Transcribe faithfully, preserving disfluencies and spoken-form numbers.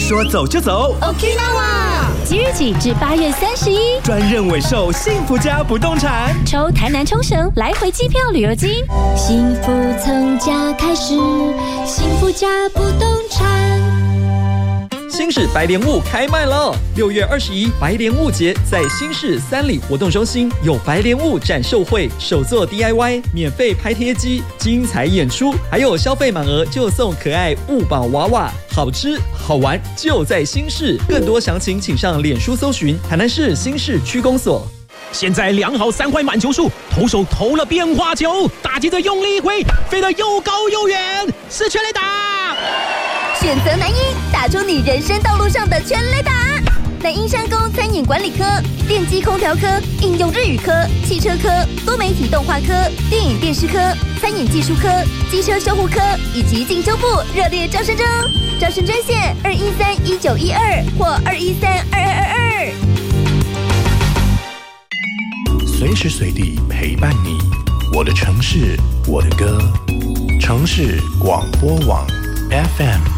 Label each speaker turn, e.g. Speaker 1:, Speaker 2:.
Speaker 1: 说走就走
Speaker 2: Okinawa
Speaker 3: 即日起至八月三十一，
Speaker 1: 专任委售幸福家不动产，
Speaker 3: 抽台南冲绳来回机票旅游金，
Speaker 2: 幸福从家开始，幸福家不动产。
Speaker 4: 新市白莲雾开卖了，六月二十一白莲雾节在新市三里活动中心有白莲雾展售会、手作 D I Y、免费拍贴机、精彩演出，还有消费满额就送可爱雾宝娃娃，好吃好玩就在新市。更多详情请上脸书搜寻台南市新市区公所。
Speaker 5: 现在量好三块满球数，投手投了变化球，打击者用力一挥，飞得又高又远，是全垒打。
Speaker 6: 选择南英，打出你人生道路上的全垒打。南英山工餐饮管理科、电机空调科、应用日语科、汽车科、多媒体动画科、电影电视科、餐饮技术科、机车修护科以及进修部热烈招生中，招生专线二一三一九一二或二一三二二二二。
Speaker 7: 随时随地陪伴你，我的城市，我的歌，城市广播网 F M。